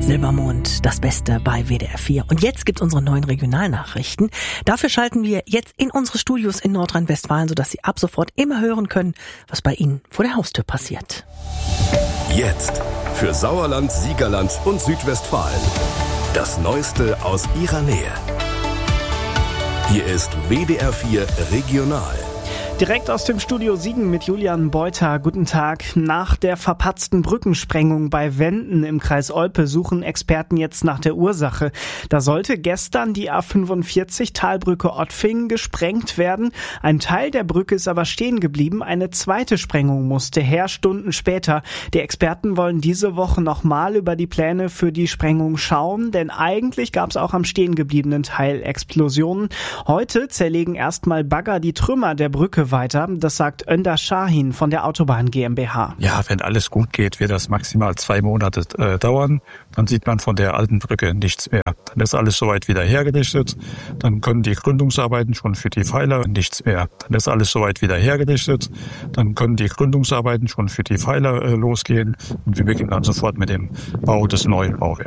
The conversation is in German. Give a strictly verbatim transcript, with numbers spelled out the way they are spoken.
Silbermond, das Beste bei W D R vier. Und jetzt gibt es unsere neuen Regionalnachrichten. Dafür schalten wir jetzt in unsere Studios in Nordrhein-Westfalen, sodass Sie ab sofort immer hören können, was bei Ihnen vor der Haustür passiert. Jetzt für Sauerland, Siegerland und Südwestfalen. Das Neueste aus Ihrer Nähe. Hier ist W D R vier Regional. Direkt aus dem Studio Siegen mit Julian Beuter. Guten Tag. Nach der verpatzten Brückensprengung bei Wenden im Kreis Olpe suchen Experten jetzt nach der Ursache. Da sollte gestern die A fünfundvierzig Talbrücke Ottfingen gesprengt werden. Ein Teil der Brücke ist aber stehen geblieben. Eine zweite Sprengung musste her, Stunden später. Die Experten wollen diese Woche nochmal über die Pläne für die Sprengung schauen, denn eigentlich gab es auch am stehen gebliebenen Teil Explosionen. Heute zerlegen erstmal Bagger die Trümmer der Brücke weiter. Das sagt Önder Shahin von der Autobahn GmbH. Ja, wenn alles gut geht, wird das maximal zwei Monate äh, dauern. Dann sieht man von der alten Brücke nichts mehr. Dann ist alles soweit wieder hergerichtet. Dann können die Gründungsarbeiten schon für die Pfeiler nichts mehr. Dann ist alles soweit wieder hergerichtet. Dann können die Gründungsarbeiten schon für die Pfeiler äh, losgehen. Und wir beginnen dann sofort mit dem Bau des neuen Bauwerks.